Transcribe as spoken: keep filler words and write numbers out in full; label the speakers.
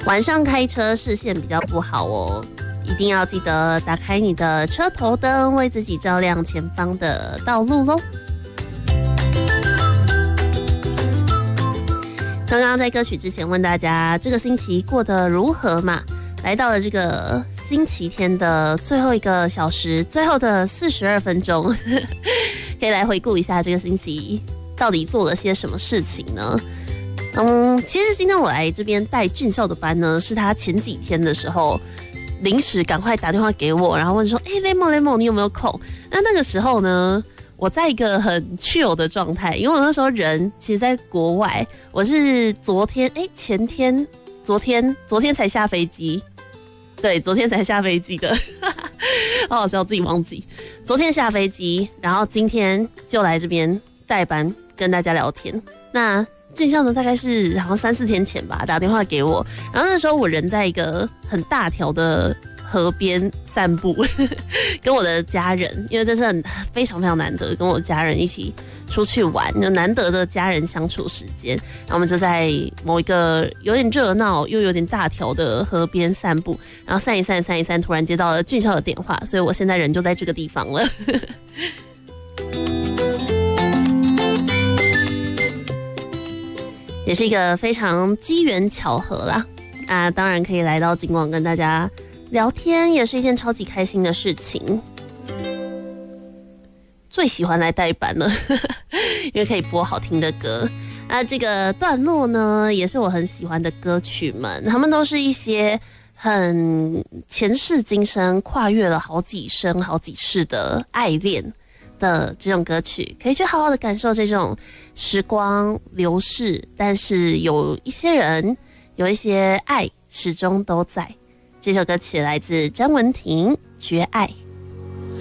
Speaker 1: 晚上开车视线比较不好哦，一定要记得打开你的车头灯，为自己照亮前方的道路咯。刚刚在歌曲之前问大家这个星期过得如何嘛？来到了这个星期天的最后一个小时，最后的四十二分钟，可以来回顾一下这个星期到底做了些什么事情呢？嗯，其实今天我来这边带俊孝的班呢，是他前几天的时候临时赶快打电话给我，然后问说：“哎、欸、，Lemon Lemon， 你有没有空？”那那个时候呢，我在一个很chill的状态，因为我那时候人其实在国外，我是昨天哎、欸、前天昨天昨天才下飞机，对，昨天才下飞机的，好好笑，自己忘记昨天下飞机，然后今天就来这边代班跟大家聊天。那俊孝呢，大概是好像三四天前吧，打电话给我，然后那时候我人在一个很大条的河边散步，跟我的家人，因为这是很非常非常难得，跟我家人一起出去玩，难得的家人相处时间，然后我们就在某一个有点热闹又有点大条的河边散步，然后散一散散一散，突然接到了俊孝的电话，所以我现在人就在这个地方了。也是一个非常机缘巧合啦，啊，当然可以来到景广跟大家聊天，也是一件超级开心的事情。最喜欢来代班了，因为可以播好听的歌。那这个段落呢，也是我很喜欢的歌曲们，他们都是一些很前世今生、跨越了好几生、好几世的爱恋的这种歌曲，可以去好好的感受这种时光流逝，但是有一些人，有一些爱始终都在。这首歌曲来自张文婷《绝爱》。